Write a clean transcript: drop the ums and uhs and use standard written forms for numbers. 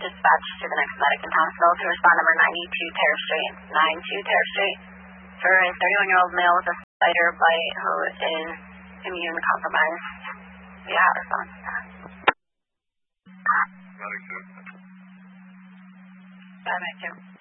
dispatch to the next medic in Townsville to respond number 92 Terrace Street. 92 Terrace Street for a 31-year-old male with a spider bite who is immune compromised. Yeah, response to that. Medic 2. Medic 2.